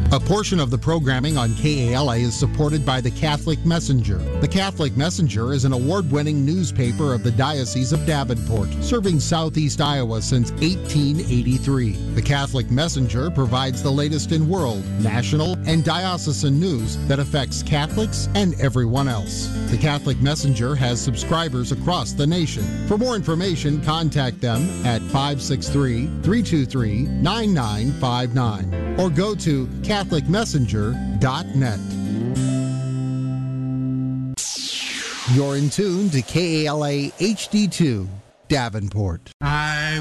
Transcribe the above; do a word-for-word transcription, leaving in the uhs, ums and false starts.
A portion of the programming on K A L A is supported by the Catholic Messenger. The Catholic Messenger is an award-winning newspaper of the Diocese of Davenport, serving southeast Iowa since eighteen eighty-three. The Catholic Messenger provides the latest in world, national, and diocesan news that affects Catholics and everyone else. The Catholic Messenger has subscribers across the nation. For more information, contact them at five six three, three two three, nine nine five nine or go to catholic messenger dot net. You're in tune to K A L A H D two, Davenport. I